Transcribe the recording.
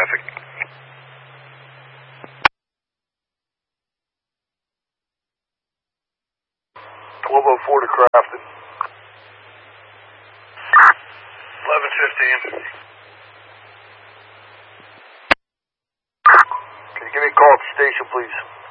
traffic. 1204 to Crafton. 1115. Can you give me a call at the station, please?